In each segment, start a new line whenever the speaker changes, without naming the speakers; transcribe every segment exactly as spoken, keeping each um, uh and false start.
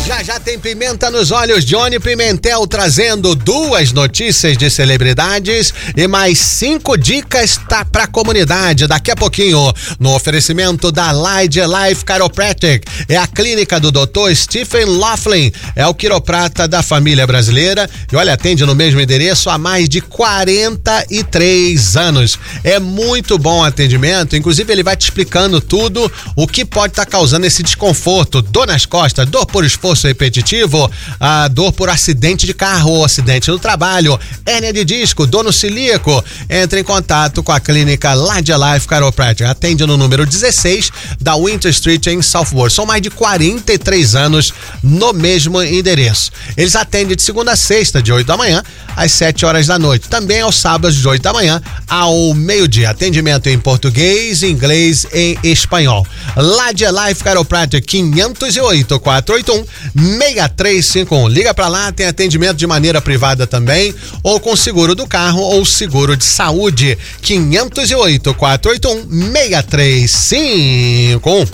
Já já tem Pimenta nos Olhos, Johnny Pimentel trazendo duas notícias de celebridades e mais cinco dicas tá pra comunidade daqui a pouquinho, no oferecimento da Lydia Life Chiropractic. É a clínica do doutor Stephen Laughlin, é o quiroprata da família brasileira e olha, atende no mesmo endereço há mais de quarenta e três anos. É muito bom o atendimento, inclusive ele vai te explicando tudo, o que pode estar tá causando esse desconforto, dor nas costas, dor por esforço repetitivo, a dor por acidente de carro ou acidente no trabalho, hérnia de disco, dor no celíaco. Entre em contato com a clínica Lydia Life Chiropractic. Atende no número dezesseis da Winter Street em Southwark. São mais de quarenta e três anos no mesmo endereço. Eles atendem de segunda a sexta, de oito da manhã às sete horas da noite. Também aos sábados, de oito da manhã ao meio-dia. Atendimento em português, inglês e espanhol. Lydia Life Chiropractic, quinhentos e oito, quatrocentos e oitenta e um, seis três cinco um. Liga pra lá, tem atendimento de maneira privada também, ou com seguro do carro ou seguro de saúde. quinhentos e oito, quatrocentos e oitenta e um, seis três cinco um.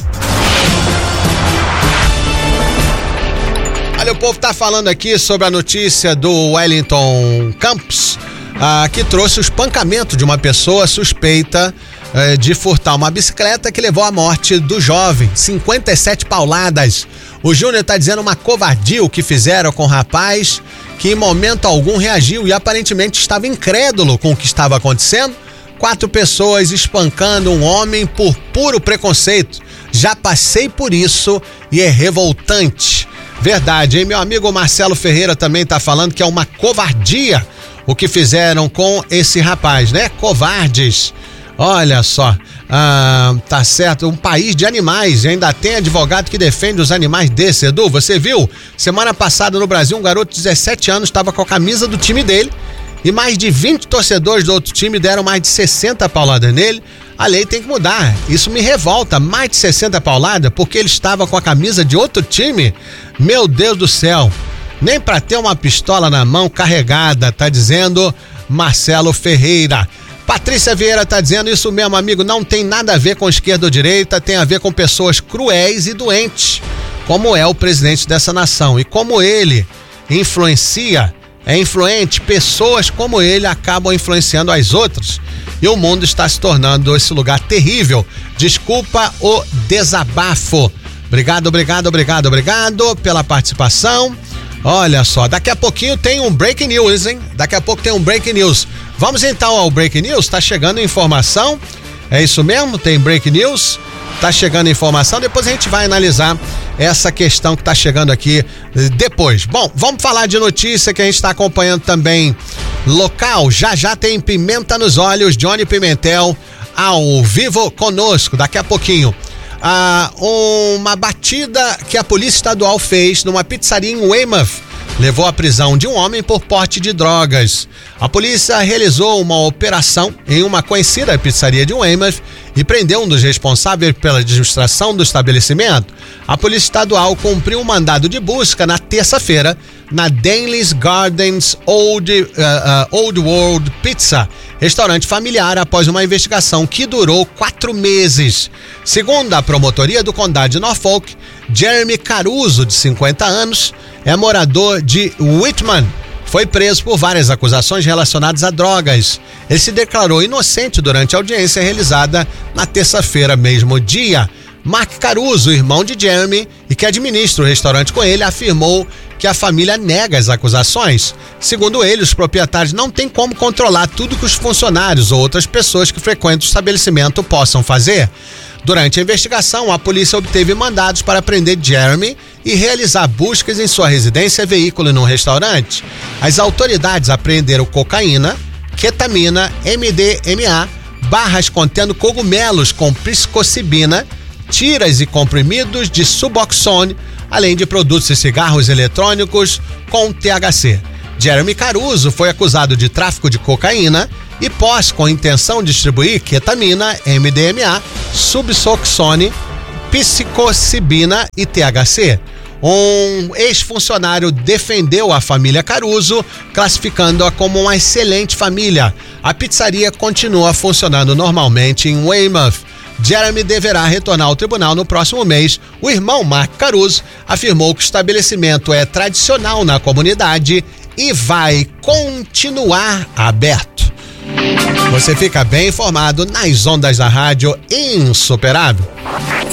Olha, o povo tá falando aqui sobre a notícia do Wellington Campos, ah, que trouxe o espancamento de uma pessoa suspeita eh, de furtar uma bicicleta que levou à morte do jovem. cinquenta e sete pauladas. O Júnior tá dizendo uma covardia o que fizeram com o rapaz, que em momento algum reagiu e aparentemente estava incrédulo com o que estava acontecendo. Quatro pessoas espancando um homem por puro preconceito. Já passei por isso e é revoltante. Verdade, hein? Meu amigo Marcelo Ferreira também tá falando que é uma covardia o que fizeram com esse rapaz, né? Covardes. Olha só, ah, tá certo, um país de animais e ainda tem advogado que defende os animais desse. Edu, você viu? Semana passada no Brasil, um garoto de dezessete anos estava com a camisa do time dele e mais de vinte torcedores do outro time deram mais de sessenta pauladas nele. A lei tem que mudar, isso me revolta, mais de sessenta pauladas porque ele estava com a camisa de outro time. Meu Deus do céu, nem para ter uma pistola na mão carregada, tá dizendo Marcelo Ferreira. Patrícia Vieira tá dizendo isso mesmo, amigo, não tem nada a ver com esquerda ou direita, tem a ver com pessoas cruéis e doentes, como é o presidente dessa nação. E como ele influencia, é influente, pessoas como ele acabam influenciando as outras. E o mundo está se tornando esse lugar terrível. Desculpa o desabafo. Obrigado, obrigado, obrigado, obrigado pela participação. Olha só, daqui a pouquinho tem um breaking news, hein? Daqui a pouco tem um breaking news. Vamos então ao breaking news? Tá chegando informação. É isso mesmo? Tem breaking news? Tá chegando informação. Depois a gente vai analisar essa questão que tá chegando aqui depois. Bom, vamos falar de notícia que a gente tá acompanhando também local. Já já tem Pimenta nos Olhos, Johnny Pimentel ao vivo conosco. Daqui a pouquinho. Ah, uma batida que a Polícia Estadual fez numa pizzaria em Weymouth levou à prisão de um homem por porte de drogas. A polícia realizou uma operação em uma conhecida pizzaria de Weymouth e prendeu um dos responsáveis pela administração do estabelecimento. A Polícia Estadual cumpriu um mandado de busca na terça-feira na Daly's Gardens Old, uh, uh, Old World Pizza, restaurante familiar, após uma investigação que durou quatro meses. Segundo a promotoria do condado de Norfolk, Jeremy Caruso, de cinquenta anos, é morador de Whitman. Foi preso por várias acusações relacionadas a drogas. Ele se declarou inocente durante a audiência realizada na terça-feira, mesmo dia. Mark Caruso, irmão de Jeremy e que administra o restaurante com ele, afirmou que a família nega as acusações. Segundo ele, os proprietários não têm como controlar tudo que os funcionários ou outras pessoas que frequentam o estabelecimento possam fazer. Durante a investigação, a polícia obteve mandados para prender Jeremy e realizar buscas em sua residência, veículo e num restaurante. As autoridades apreenderam cocaína, ketamina, M D M A, barras contendo cogumelos com psilocibina, tiras e comprimidos de Suboxone, além de produtos e cigarros eletrônicos com T H C. Jeremy Caruso foi acusado de tráfico de cocaína e posse com intenção de distribuir ketamina, M D M A, Suboxone, psilocibina e T H C. Um ex-funcionário defendeu a família Caruso, classificando-a como uma excelente família. A pizzaria continua funcionando normalmente em Weymouth. Jeremy deverá retornar ao tribunal no próximo mês. O irmão Mark Caruso afirmou que o estabelecimento é tradicional na comunidade e vai continuar aberto. Você fica bem informado nas ondas da rádio Insuperável.